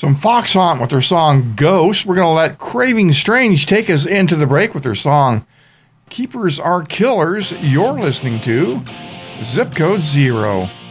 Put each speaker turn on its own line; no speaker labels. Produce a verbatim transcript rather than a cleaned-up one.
Some Fox Hunt with their song Ghost. We're going to let Craving Strange take us into the break with their song Keepers Are Killers. You're listening to Zip Code Zero.